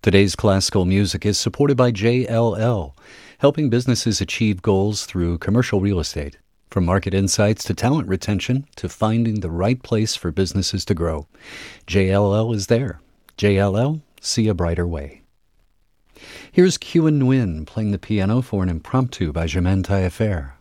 Today's classical music is supported by JLL, helping businesses achieve goals through commercial real estate. From market insights to talent retention to finding the right place for businesses to grow, JLL is there. JLL, see a brighter way. Here's Kyu and Nguyen playing the piano for an impromptu by Germaine Taillefer.